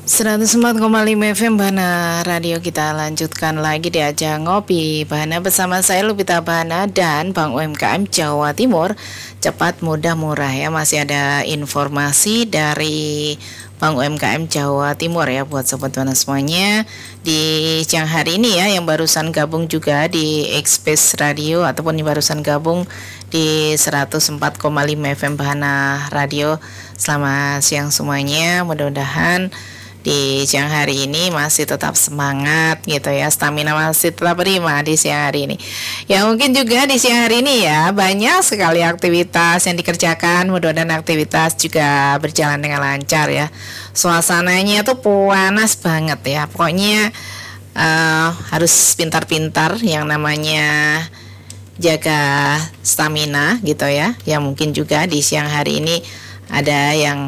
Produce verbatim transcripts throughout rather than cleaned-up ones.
seratus empat koma lima F M Bahana Radio. Kita lanjutkan lagi di ajang Ngopi Bahana bersama saya Lupita Bahana dan Bank U M K M Jawa Timur. Cepat, mudah, murah ya. Masih ada informasi dari Bank U M K M Jawa Timur ya buat sobat Bahana semuanya di siang hari ini ya, yang barusan gabung juga di Express Radio ataupun yang barusan gabung di seratus empat koma lima F M Bahana Radio. Selamat siang semuanya. Mudah-mudahan di siang hari ini masih tetap semangat gitu ya, stamina masih tetap prima di siang hari ini. Ya mungkin juga di siang hari ini ya banyak sekali aktivitas yang dikerjakan. Mudah-mudahan aktivitas juga berjalan dengan lancar ya. Suasananya tuh panas banget ya. Pokoknya uh, harus pintar-pintar yang namanya jaga stamina gitu ya. Ya mungkin juga di siang hari ini ada yang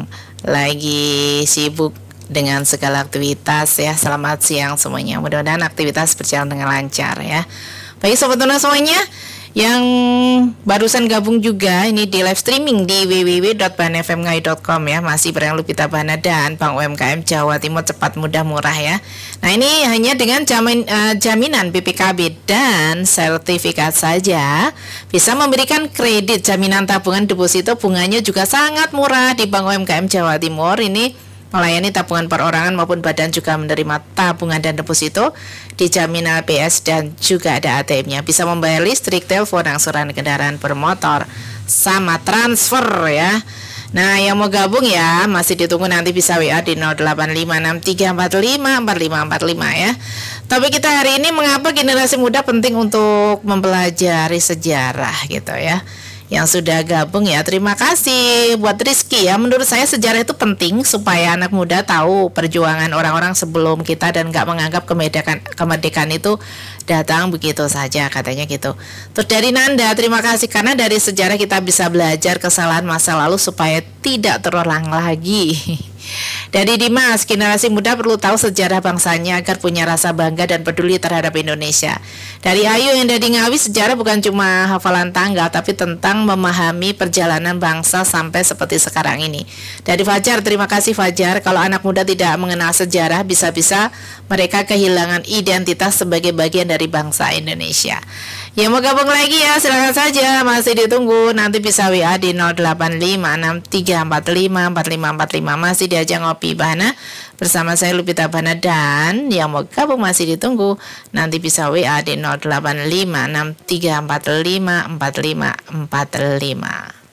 lagi sibuk dengan segala aktivitas ya. Selamat siang semuanya. Mudah-mudahan aktivitas berjalan dengan lancar ya. Baik sobat Tuna semuanya yang barusan gabung juga ini di live streaming di w w w dot bahana f m ngai dot com ya. Masih bareng Lupita Bahana dan Bank U M K M Jawa Timur, cepat, mudah, murah ya. Nah ini hanya dengan jamin, uh, jaminan B P K B dan sertifikat saja bisa memberikan kredit jaminan tabungan deposito. Bunganya juga sangat murah di Bank U M K M Jawa Timur. Ini melayani tabungan perorangan maupun badan, juga menerima tabungan dan deposito, dijamin L P S dan juga ada A T M-nya. Bisa membayar listrik, telepon, angsuran kendaraan bermotor, sama transfer ya. Nah yang mau gabung ya masih ditunggu, nanti bisa W A di nol delapan lima enam tiga empat lima empat lima empat lima ya. Tapi kita hari ini mengapa generasi muda penting untuk mempelajari sejarah gitu ya. Yang sudah gabung ya, terima kasih buat Rizky ya. Menurut saya sejarah itu penting supaya anak muda tahu perjuangan orang-orang sebelum kita dan gak menganggap kemerdekaan, kemerdekaan itu datang begitu saja katanya gitu. Terus dari Nanda, terima kasih karena dari sejarah kita bisa belajar kesalahan masa lalu supaya tidak terulang lagi. Dari Dimas, generasi muda perlu tahu sejarah bangsanya agar punya rasa bangga dan peduli terhadap Indonesia. Dari Ayu yang dari Ngawi, sejarah bukan cuma hafalan tanggal tapi tentang memahami perjalanan bangsa sampai seperti sekarang ini. Dari Fajar, terima kasih Fajar. Kalau anak muda tidak mengenal sejarah, bisa-bisa mereka kehilangan identitas sebagai bagian dari bangsa Indonesia. Yang mau gabung lagi ya silakan saja, masih ditunggu. Nanti bisa W A di nol delapan lima enam tiga empat lima empat lima empat lima. Masih diajak Ngopi Bahana bersama saya Lupita Bahana, dan yang mau gabung masih ditunggu. Nanti bisa W A di nol delapan lima enam tiga empat lima empat lima empat lima.